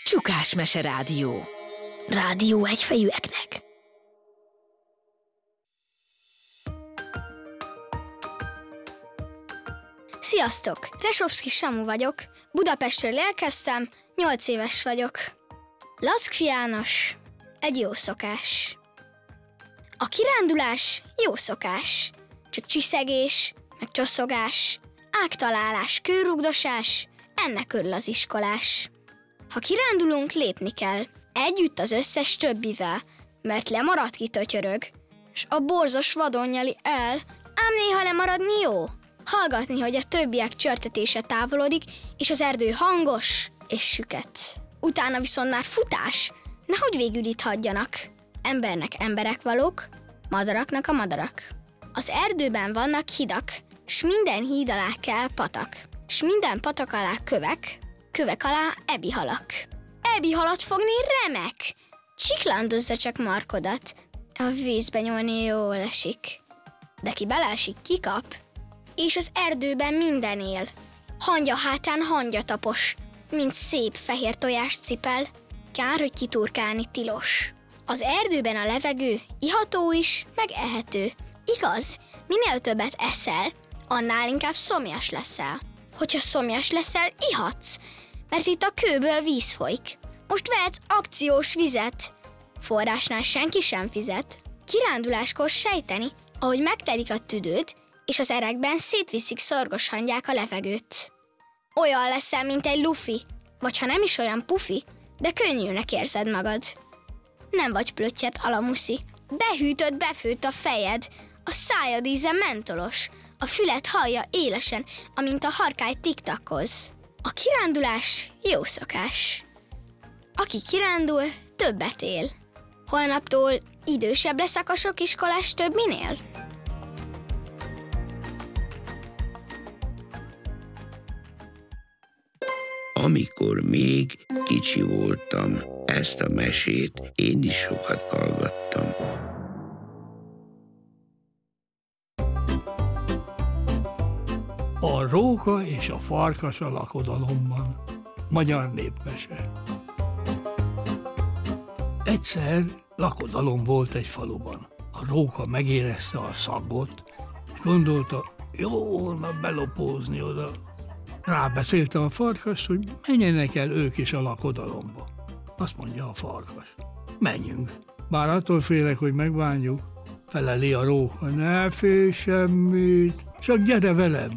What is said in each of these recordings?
Csukás Mese Rádió. Rádió egyfejűeknek. Sziasztok! Resovszky Samu vagyok, Budapestről érkeztem, 8 éves vagyok. Lackfi János, egy jó szokás. A kirándulás jó szokás, csak csiszegés, meg csoszogás, ágtalálás, kőrugdosás, ennek örül az iskolás. Ha kirándulunk, lépni kell, együtt az összes többivel, mert lemarad ki tötyörög, s a borzos vadon nyeli el, ám néha lemaradni jó. Hallgatni, hogy a többiek csörtetése távolodik, és az erdő hangos és süket. Utána viszont már futás, nehogy végül itt hagyjanak. Embernek emberek valók, madaraknak a madarak. Az erdőben vannak hidak, s minden híd alá kell patak, s minden patak alá kövek, kövek alá ebihalak. Ebihalat fogni remek! Csiklandozza csak markodat, a vízbe nyúlni jól esik. De ki beleesik, kikap, és az erdőben minden él. Hangya hátán hangya tapos, mint szép fehér tojás cipel, kár, hogy kiturkálni tilos. Az erdőben a levegő iható is, meg ehető. Igaz, minél többet eszel, annál inkább szomjas leszel. Hogyha szomjas leszel, ihatsz, mert itt a kőből víz folyik. Most vehetsz akciós vizet. Forrásnál senki sem fizet. Kiránduláskor sejteni, ahogy megtelik a tüdőd, és az erekben szétviszik szorgos hangyák a levegőt. Olyan leszel, mint egy lufi, vagy ha nem is olyan pufi, de könnyűnek érzed magad. Nem vagy plöttyet alamuszi, behűtött, befőtt a fejed, a szájad íze mentolos, a füled hallja élesen, amint a harkály tiktakoz. A kirándulás jó szokás. Aki kirándul, többet él. Holnaptól idősebb lesz a sok iskolás többinél? Amikor még kicsi voltam, ezt a mesét én is sokat hallgattam. A róka és a farkas a lakodalomban. Magyar népmese. Egyszer lakodalom volt egy faluban. A róka megérezte a szagot, és gondolta, jó volna belopózni oda. Rábeszélte a farkast, hogy menjenek el ők is a lakodalomba. Azt mondja a farkas, menjünk. Bár attól félek, hogy megbánjuk, feleli a róka, ne félj semmit, csak gyere velem.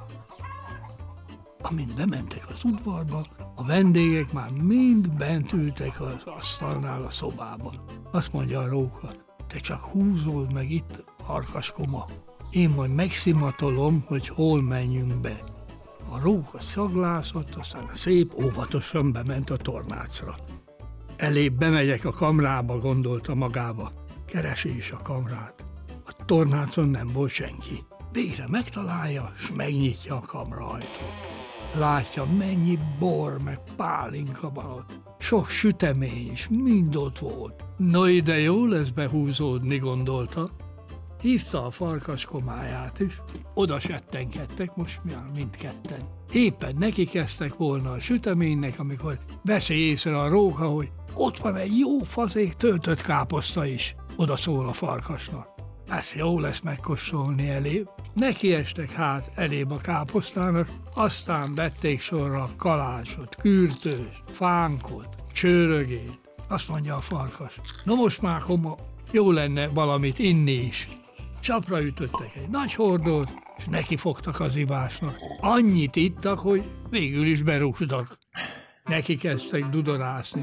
Amint bementek az udvarba, a vendégek már mind bent ültek az asztalnál a szobában. Azt mondja a róka, te csak húzód meg itt, farkaskoma. Én majd megszimatolom, hogy hol menjünk be. A róka szaglászott, aztán szép óvatosan bement a tornácra. Elébb bemegyek a kamrába, gondolta magába. Keresi is a kamrát. A tornácon nem volt senki. Végre megtalálja, s megnyitja a kamra ajtót. Látja, mennyi bor meg pálinka van ott. Sok sütemény is, mind ott volt. No, ide jó lesz behúzódni, gondolta. Hívta a farkas komáját is. Oda settenkedtek most már mindketten. Éppen neki kezdtek volna a süteménynek, amikor veszi észre a róka, hogy ott van egy jó fazék töltött káposzta is. Oda szól a farkasnak. Ez jó lesz megkóstolni elébb. Nekiestek hát elébb a káposztának, aztán vették sorra kalácsot, kürtős, fánkot, csőrögét. Azt mondja a farkas, no most már koma, jó lenne valamit inni is. Csapra ütöttek egy nagy hordót, és neki fogtak az ivásnak. Annyit ittak, hogy végül is berúgtak. Neki kezdtek dudorászni.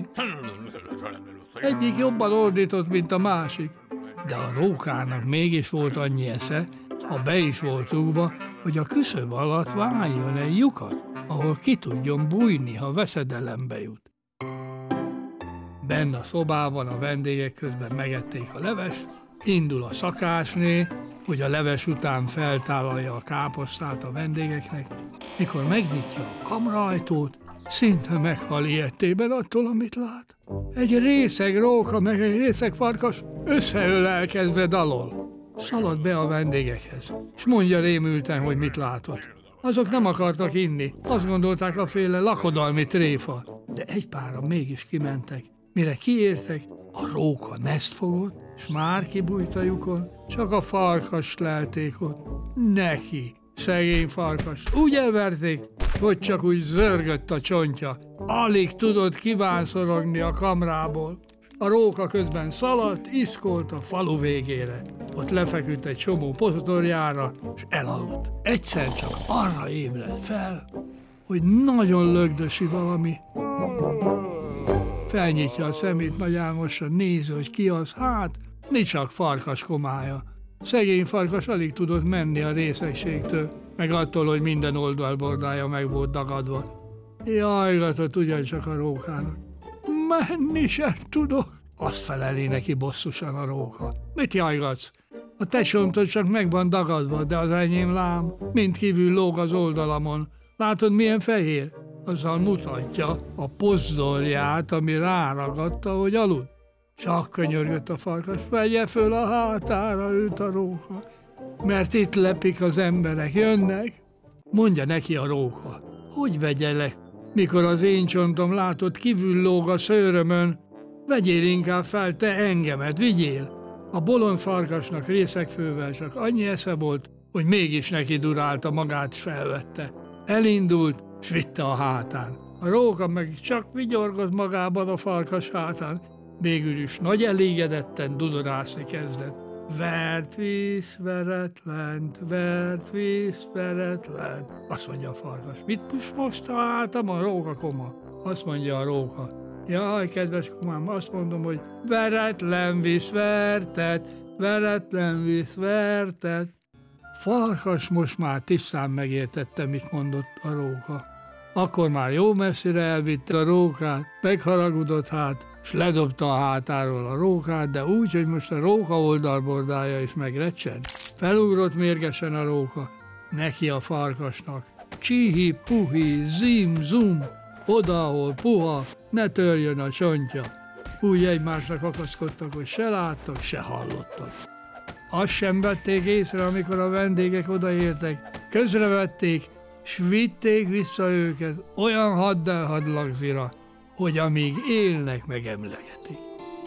Egyik jobban ordított, mint a másik. De a rókának mégis volt annyi esze, ha be is volt rúgva, hogy a küszöb alatt váljon egy lyukat, ahol ki tudjon bújni, ha veszedelembe jut. Benn a szobában a vendégek közben megették a levest, indul a szakásné, hogy a leves után feltállalja a káposztát a vendégeknek, mikor megnyitja a kamraajtót, szinte meghal ijedtében attól, amit lát. Egy részeg róka meg egy részeg farkas összeölelkezve dalol. Szalad be a vendégekhez, és mondja rémülten, hogy mit látott. Azok nem akartak inni, azt gondolták a féle lakodalmi tréfa. de egy páran mégis kimentek. Mire kiértek, a róka neszt fogott, s már kibújt a lyukon, csak a farkas lelték ott. Neki, szegény farkas, úgy elverték, hogy csak úgy zörgött a csontja. Alig tudott kivánszorogni a kamrából. A róka közben szaladt, iszkolt a falu végére. Ott lefeküdt egy csomó pozdorjára, és elaludt. Egyszer csak arra ébredt fel, hogy nagyon lögdösi valami. Felnyitja a szemét nagy álmosan, nézi, hogy ki az, hát nincs csak farkas komája. Szegény farkas alig tudott menni a részegségtől, meg attól, hogy minden oldalbordája meg volt dagadva. Jajgatott ugyancsak a rókának. Menni sem tudok. Azt feleli neki bosszusan a róka. Mit jajgatsz? A te csontod csak meg van dagadva, de az enyém lám, mind kívül lóg az oldalamon. Látod, milyen fehér? Azzal mutatja a pozdorját, ami ráragadta, hogy aludt. Csak könyörgött a farkas, vegye föl a hátára őt a róka, mert itt lepik az emberek, jönnek. Mondja neki a róka, hogy vegyelek, mikor az én csontom látod kívül lóg a szőrömön, vegyél inkább fel te engemet, vigyél. A bolond farkasnak részegfővel csak annyi esze volt, hogy mégis neki durálta magát, s felvette. Elindult, s vitte a hátán. A róka meg csak vigyorgott magában a farkas hátán, végül is nagy elégedetten dudorászni kezdett. Vert víz, veretlent, vert víz, veretlent. Azt mondja a farkas. Mit most találtam a róka koma? Azt mondja a róka. Jaj, kedves komám, azt mondom, hogy veretlen víz, vertet, veretlen víz, vertet. Farkas most már tisztán megértette, mit mondott a róka. Akkor már jó messzire elvitte a rókát, megharagudott hát, s ledobta a hátáról a rókát, de úgy, hogy most a róka oldalbordája is megrecsent. Felugrott mérgesen a róka, neki a farkasnak. Csihi, puhi, zim, zum, oda, ahol puha, ne törjön a csontja. Úgy egymásnak akaszkodtak, hogy se láttak, se hallottak. Azt sem vették észre, amikor a vendégek odaértek, közrevették, s vitték vissza őket olyan hadlagzira, hogy amíg élnek, megemlegetik.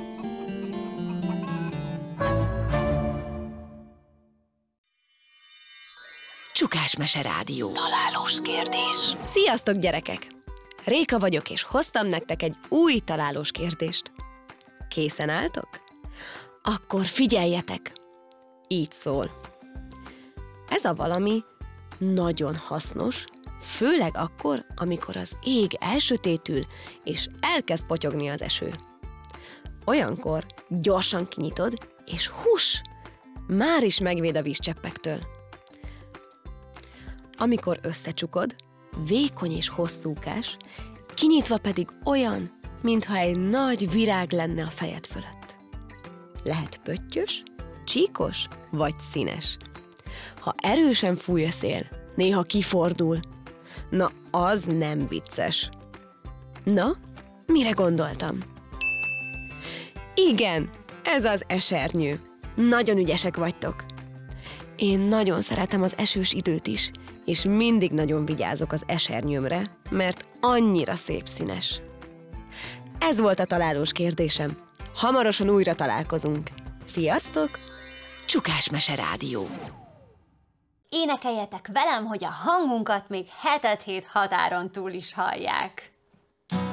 Csukás Mese Rádió. Találós kérdés. Sziasztok, gyerekek! Réka vagyok, és hoztam nektek egy új találós kérdést. Készen álltok? Akkor figyeljetek! Így szól. Ez a valami nagyon hasznos, főleg akkor, amikor az ég elsötétül, és elkezd potyogni az eső. Olyankor gyorsan kinyitod, és hús! Már is megvéd a vízcseppektől. Amikor összecsukod, vékony és hosszúkás, kinyitva pedig olyan, mintha egy nagy virág lenne a fejed fölött. Lehet pöttyös, csíkos vagy színes. Ha erősen fúj a szél, néha kifordul. Na, az nem vicces. Na, mire gondoltam? Igen, ez az esernyő. Nagyon ügyesek vagytok. Én nagyon szeretem az esős időt is, és mindig nagyon vigyázok az esernyőmre, mert annyira szép színes. Ez volt a találós kérdésem. Hamarosan újra találkozunk. Sziasztok! Csukás Mese Rádió. Énekeljetek velem, hogy a hangunkat még hetet-hét határon túl is hallják.